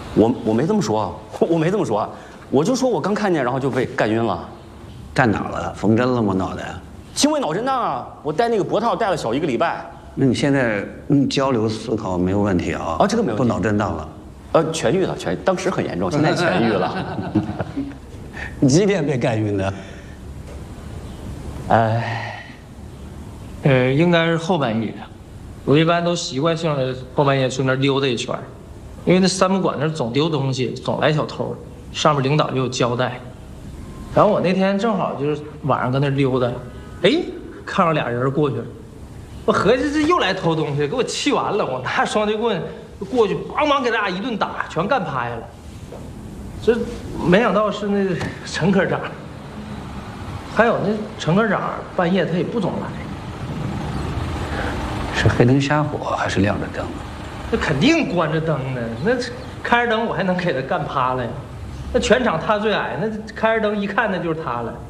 我没这么说，我没这么说，我就说我刚看见，然后就被干晕了。 干哪儿了？缝针了吗？脑袋？ 轻微脑震荡啊！我戴那个脖套戴了小1个礼拜。 那你现在交流思考没有问题啊？ 啊，这个没有问题。 不脑震荡了？ 痊愈了，当时很严重，现在痊愈了。 你几点被干晕的？ 应该是后半夜。我一般都习惯性的后半夜去那儿溜达一圈，因为那三不管那儿总丢东西，总来小偷，上面领导就有交代。然后我那天正好就是晚上搁那儿溜达，哎，看到俩人过去了，我合计这又来偷东西，给我气完了，我拿双截棍过去，梆梆给他俩一顿打，全干趴下了。这没想到是那陈科长，还有那陈科长半夜他也不总来。 是黑灯瞎火还是亮着灯？ 那肯定关着灯呢，那开着灯我还能给他干趴了呀？那全场他最矮，那开着灯一看那就是他了。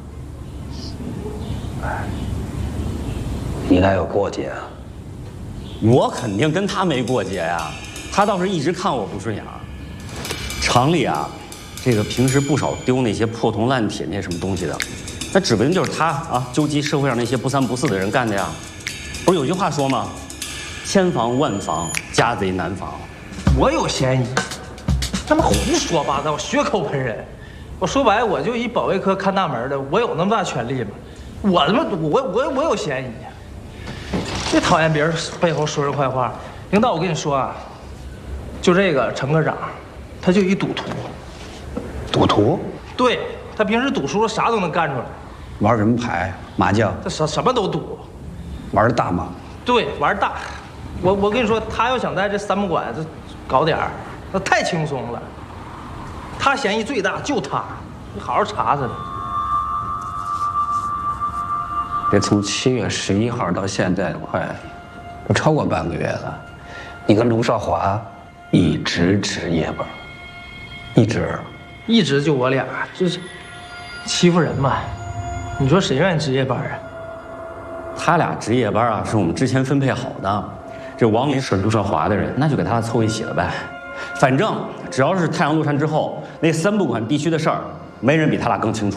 你俩有过节啊？ 我肯定跟他没过节呀，他倒是一直看我不顺眼。厂里啊，这个平时不少丢那些破铜烂铁那些什么东西的，那指不定就是他啊，纠集社会上那些不三不四的人干的呀。不是有句话说吗？千防万防，家贼难防。 我有嫌疑，他妈胡说八道，血口喷人。我说白了，我就一保卫科看大门的，我有那么大权利吗？我他妈我有嫌疑。最讨厌别人背后说人坏话。领导，我跟你说啊，就这个陈科长，他就一赌徒。 赌徒？ 对，他平时赌输了啥都能干出来。 玩什么牌？麻将？ 他什么都赌。 玩的大吗？ 对，玩大。我跟你说，他要想在这三不管这搞点儿，那太轻松了。他嫌疑最大，就他。你好好查查他。 这从7月11号到现在都超过半个月了，你跟卢少华一直值夜班， 一直就我俩，这是欺负人嘛？你说谁愿意值夜班啊？ 他俩值夜班啊，是我们之前分配好的。这王林是陆少华的人，那就给他凑一起了呗。反正只要是太阳落山之后，那三不管地区的事儿，没人比他俩更清楚。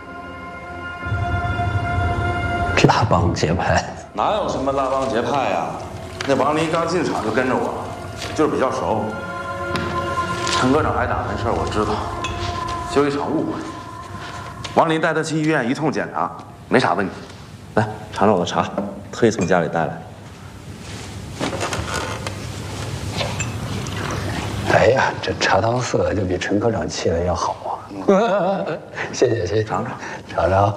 拉帮结派？ 哪有什么拉帮结派呀？那王林刚进厂就跟着我，就是比较熟。陈科长挨打那事儿我知道，就一场误会。王林带他去医院一通检查，没啥问题。来，尝尝我的茶，特意从家里带来。 哎呀，这茶汤色就比陈科长沏的要好啊！谢谢，尝尝。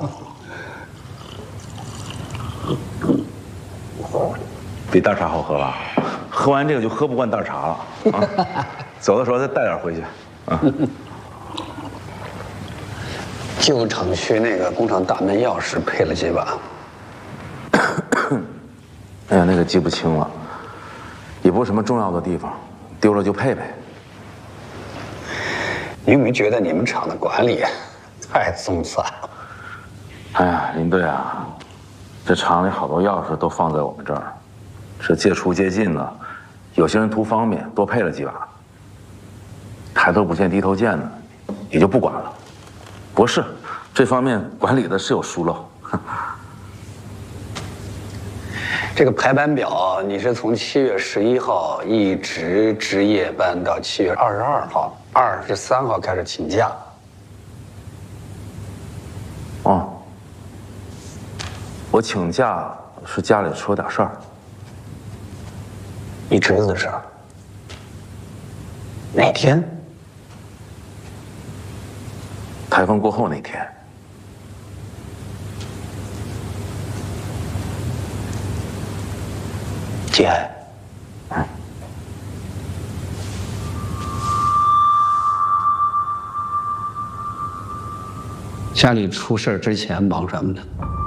比袋茶好喝吧？喝完这个就喝不惯袋茶了啊！走的时候再带点回去啊。 旧厂区那个工厂大门钥匙配了几把？ 哎呀，那个记不清了，也不是什么重要的地方，丢了就配配。 你有没有觉得你们厂的管理太松散了？ 哎呀，林队啊，这厂里好多钥匙都放在我们这儿，这借出借进呢，有些人图方便多配了几把，抬头不见低头见的，也就不管了。不是，这方面管理的是有疏漏。 这个排班表，你是从7月11号一直值夜班到7月22号，23号开始请假。 哦，我请假是家里出了点事儿。 你侄子的事儿？哪天？ 台风过后那天。 节哀。家里出事之前忙什么呢？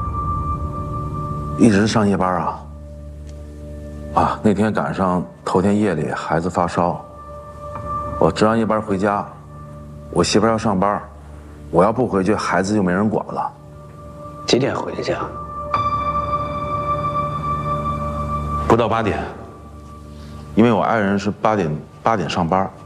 一直上夜班啊。啊，那天赶上头天夜里孩子发烧，我值完夜班回家，我媳妇要上班，我要不回去，孩子就没人管了。 几点回的家？ 不到8点，因为我爱人是8点上班。